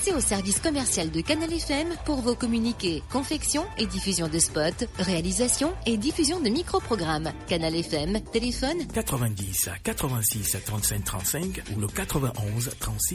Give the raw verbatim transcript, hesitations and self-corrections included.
Passez au service commercial de Canal F M pour vos communiqués, confection et diffusion de spots, réalisation et diffusion de micro-programmes. Canal F M, téléphone quatre-vingt-dix quatre-vingt-six trente-cinq trente-cinq ou le quatre-vingt-onze trente-six